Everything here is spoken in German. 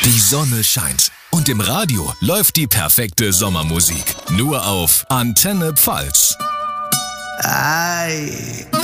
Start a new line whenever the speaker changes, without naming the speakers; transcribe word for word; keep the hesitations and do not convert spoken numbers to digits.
Die Sonne scheint und im Radio läuft die perfekte Sommermusik. Nur auf Antenne Pfalz.
Ei.